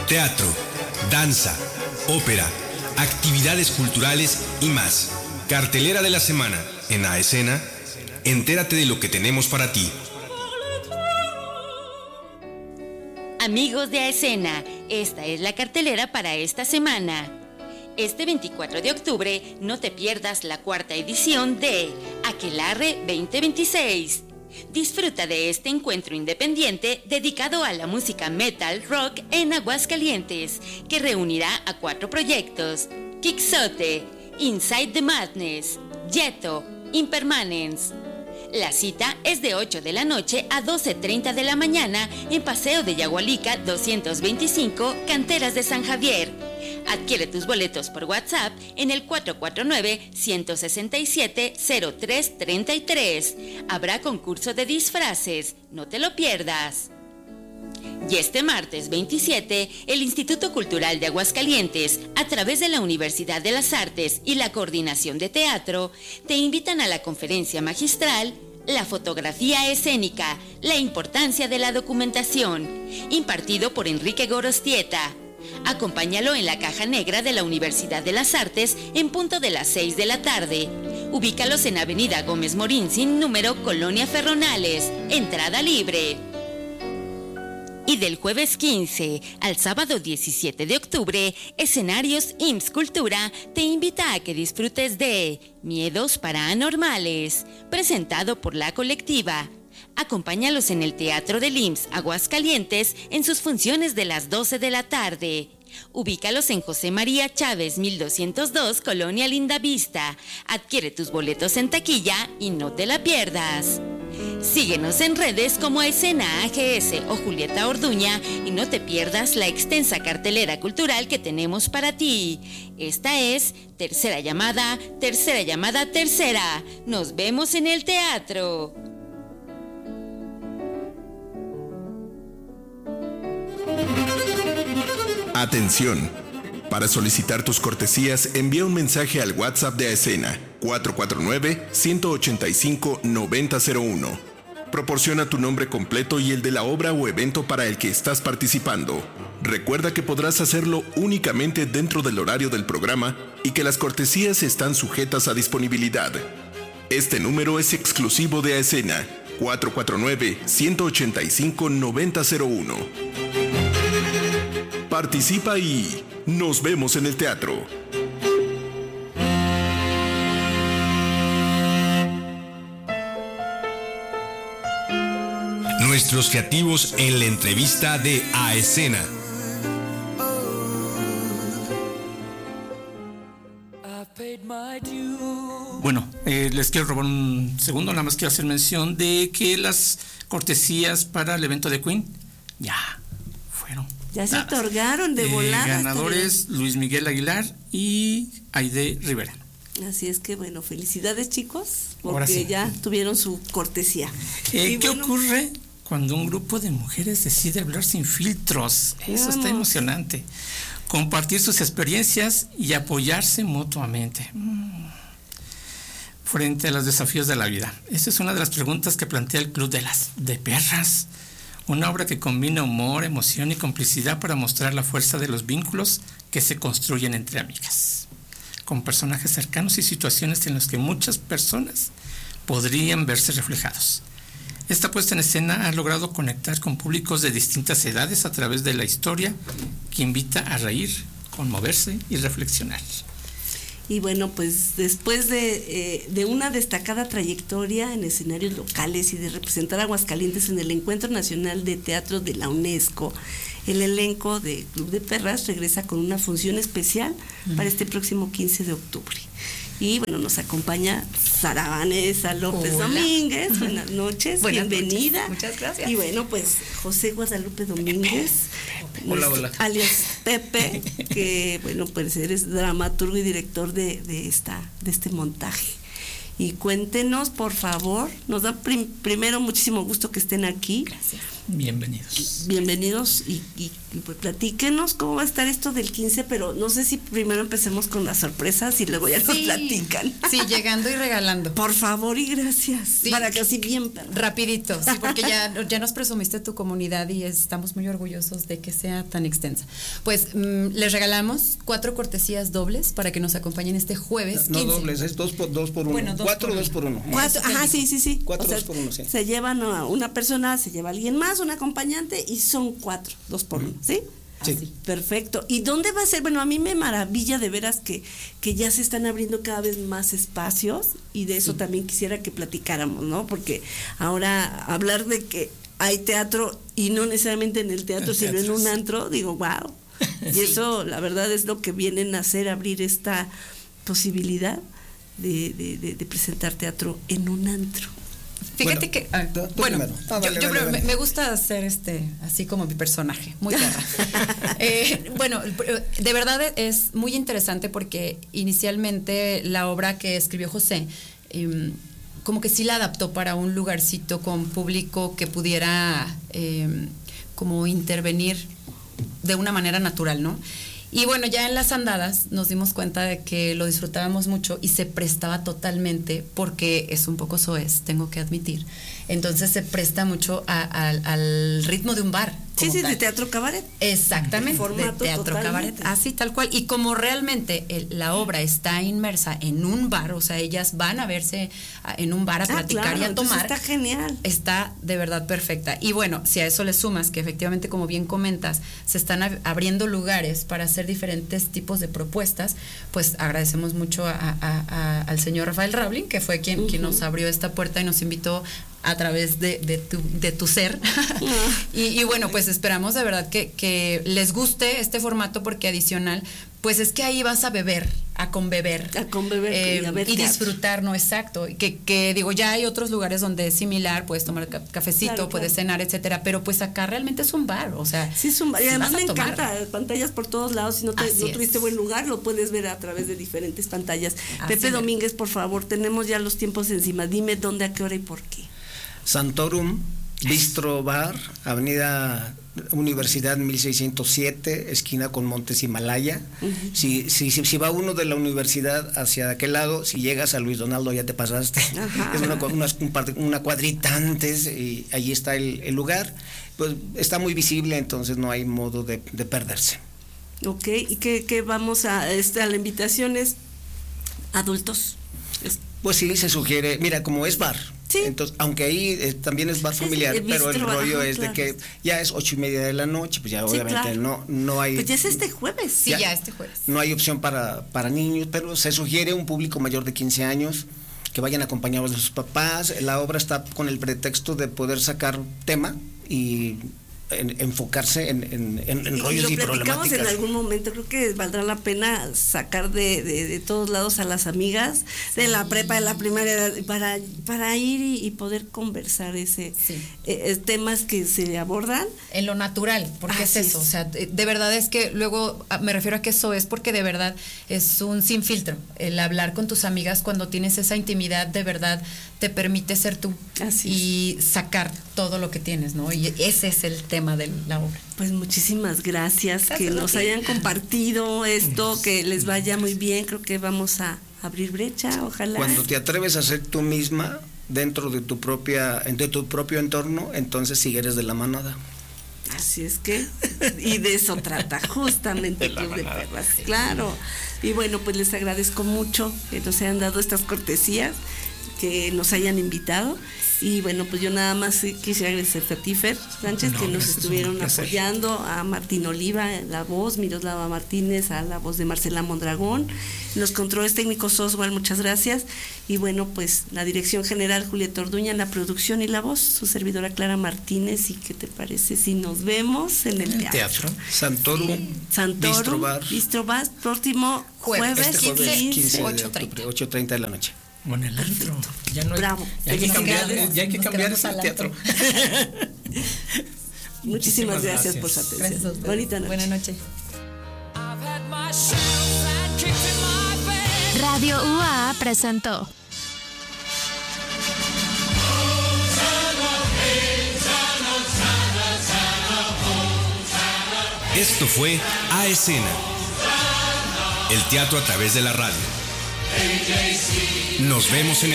teatro, danza, ópera, actividades culturales y más. Cartelera de la semana en A Escena. Entérate de lo que tenemos para ti. Amigos de A Escena, esta es la cartelera para esta semana. Este 24 de octubre no te pierdas la cuarta edición de Aquelarre 2026. Disfruta de este encuentro independiente dedicado a la música metal rock en Aguascalientes, que reunirá a 4 proyectos: Quixote, Inside the Madness, Yeto, Impermanence. La cita es de 8 de la noche a 12:30 de la mañana en Paseo de Yagualica 225, Canteras de San Javier. Adquiere tus boletos por WhatsApp en el 449-167-0333. Habrá concurso de disfraces, no te lo pierdas. Y este martes 27, el Instituto Cultural de Aguascalientes, a través de la Universidad de las Artes y la Coordinación de Teatro, te invitan a la conferencia magistral La fotografía escénica, la importancia de la documentación, impartido por Enrique Gorostieta. Acompáñalo en la Caja Negra de la Universidad de las Artes en punto de las 6 de la tarde. Ubícalos en Avenida Gómez Morín sin número, Colonia Ferronales. Entrada libre. Y del jueves 15 al sábado 17 de octubre, Escenarios IMSS Cultura te invita a que disfrutes de Miedos Paranormales, presentado por La Colectiva. Acompáñalos en el Teatro del IMSS Aguascalientes en sus funciones de las 12 de la tarde. Ubícalos en José María Chávez 1202, Colonia Lindavista. Adquiere tus boletos en taquilla y no te la pierdas. Síguenos en redes como Escena AGS o Julieta Orduña y no te pierdas la extensa cartelera cultural que tenemos para ti. Esta es Tercera Llamada, Tercera Llamada, Tercera. Nos vemos en el teatro. Atención. Para solicitar tus cortesías, envía un mensaje al WhatsApp de A Escena 449-185-9001. Proporciona tu nombre completo y el de la obra o evento para el que estás participando. Recuerda que podrás hacerlo únicamente dentro del horario del programa y que las cortesías están sujetas a disponibilidad. Este número es exclusivo de A Escena 449-185-9001. Participa y nos vemos en el teatro. Nuestros creativos en la entrevista de A Escena. Bueno, les quiero robar un segundo, nada más quiero hacer mención de que las cortesías para el evento de Queen ya fueron. Ya se otorgaron de volada. Ganadores Luis Miguel Aguilar y Aide Rivera. Así es que, bueno, felicidades, chicos, porque sí, ya tuvieron su cortesía. ¿Qué ocurre cuando un grupo de mujeres decide hablar sin filtros? Eso está emocionante. Compartir sus experiencias y apoyarse mutuamente frente a los desafíos de la vida. Esa es una de las preguntas que plantea el Club de Perras. Una obra que combina humor, emoción y complicidad para mostrar la fuerza de los vínculos que se construyen entre amigas, con personajes cercanos y situaciones en las que muchas personas podrían verse reflejados. Esta puesta en escena ha logrado conectar con públicos de distintas edades a través de la historia, que invita a reír, conmoverse y reflexionar. Y bueno, pues después de una destacada trayectoria en escenarios locales y de representar a Aguascalientes en el Encuentro Nacional de Teatro de la UNESCO, el elenco de Club de Perras regresa con una función especial para este próximo 15 de octubre. Y bueno, nos acompaña Sara Vanessa López Domínguez. Buenas noches, bienvenida. Noches. Muchas gracias. Y bueno, pues José Guadalupe Domínguez, Hola. alias Pepe, que bueno, pues eres dramaturgo y director de este montaje. Y cuéntenos, por favor, nos da primero muchísimo gusto que estén aquí. Gracias. Bienvenidos y pues platíquenos cómo va a estar esto del 15, pero no sé si primero empecemos con las sorpresas y luego ya nos platican. Sí, llegando y regalando. Por favor y gracias. Sí. Para que así bien rapidito, sí, porque ya nos presumiste tu comunidad y estamos muy orgullosos de que sea tan extensa. Pues les regalamos 4 cortesías dobles para que nos acompañen este jueves. No 15. dobles, es 2 por 1. Bueno, 4 2 por 1. Ajá, sí. 4 2 por 1, sí. Se llevan a una persona, se lleva a alguien más, un acompañante, y son 4, 2 por 1, ¿sí? Sí. Perfecto. ¿Y dónde va a ser? Bueno, a mí me maravilla de veras que ya se están abriendo cada vez más espacios, y de eso también quisiera que platicáramos, ¿no? Porque ahora hablar de que hay teatro y no necesariamente en el teatro, sino en un antro, digo, wow. Y eso, la verdad, es lo que vienen a hacer, abrir esta posibilidad de presentar teatro en un antro. Fíjate que me gusta hacer así como mi personaje, muy perra. Bueno, de verdad es muy interesante porque inicialmente la obra que escribió José como que sí la adaptó para un lugarcito con público que pudiera como intervenir de una manera natural, ¿no? Y bueno, ya en las andadas nos dimos cuenta de que lo disfrutábamos mucho y se prestaba totalmente, porque es un poco soez, tengo que admitir. Entonces se presta mucho al ritmo de un bar. Sí, de teatro cabaret. Exactamente, de teatro cabaret, así tal cual. Y como realmente la obra está inmersa en un bar, o sea, ellas van a verse en un bar a platicar y a tomar. Está genial. Está de verdad perfecta. Y bueno, si a eso le sumas que efectivamente, como bien comentas, se están abriendo lugares para hacer diferentes tipos de propuestas, pues agradecemos mucho al señor Rafael Rablin, que fue quien nos abrió esta puerta y nos invitó a través de tu ser. Y bueno, pues esperamos de verdad que les guste este formato, porque adicional, pues es que ahí vas a beber, a conbeber y disfrutar, ¿no? Exacto. Que digo, ya hay otros lugares donde es similar, puedes tomar cafecito, puedes cenar, etcétera, pero pues acá realmente es un bar, o sea. Sí, es un bar. Y además me encanta, pantallas por todos lados, si no tuviste buen lugar, lo puedes ver a través de diferentes pantallas. Pepe Domínguez, por favor, tenemos ya los tiempos encima, dime dónde, a qué hora y por qué. Santorum, Bistro Bar, Avenida Universidad 1607, esquina con Montes Himalaya. Si va uno de la universidad hacia aquel lado, si llegas a Luis Donaldo ya te pasaste. Es una cuadrita antes, y allí está el lugar. Pues está muy visible, entonces no hay modo de perderse. Ok, ¿y qué vamos a la invitación es adultos? Pues sí, se sugiere, mira, como es bar. Sí. Entonces, aunque ahí también es bar familiar, pero el rollo es de que ya es 8:30 de la noche, pues ya obviamente no hay. Pues ya es este jueves. Sí, ya este jueves. No hay opción para niños, pero se sugiere un público mayor de 15 años que vayan acompañados de sus papás. La obra está con el pretexto de poder sacar tema y enfocarse en rollos y problemáticas. Lo platicamos en algún momento, creo que valdrá la pena sacar de todos lados a las amigas de la prepa, de la primaria, para ir y poder conversar temas que se abordan en lo natural, porque es eso, o sea, de verdad es que luego me refiero a que eso es porque de verdad es un sin filtro, el hablar con tus amigas cuando tienes esa intimidad, de verdad te permite ser tú y sacar todo lo que tienes, ¿no? Y ese es el tema de la obra. Pues muchísimas gracias que nos hayan compartido esto, que les vaya muy bien. Creo que vamos a abrir brecha, ojalá. Cuando te atreves a ser tú misma dentro de tu propio entorno, entonces sí eres de la manada. Así es que, y de eso trata justamente el Club de Perras, claro. Y bueno, pues les agradezco mucho que nos hayan dado estas cortesías, que nos hayan invitado. Y bueno, pues yo nada más quisiera agradecerte a ti, Fer Sánchez, que nos estuvieron apoyando, a Martín Oliva, la voz, Miroslava Martínez, a la voz de Marcela Mondragón, los controles técnicos Oswald, muchas gracias. Y bueno, pues la dirección general Julieta Orduña, la producción y la voz, su servidora Clara Martínez. ¿Y qué te parece si nos vemos en el teatro? Santorum, Bistro Bar, próximo jueves 15 8:30 de la noche. Bueno, el antro. Ya no hay, Bravo. Ya hay que cambiar ese teatro. Muchísimas gracias por su atención. Bonita noche. Buenas noches. Radio UA presentó Esto fue A Escena, el teatro a través de la radio. Nos vemos en el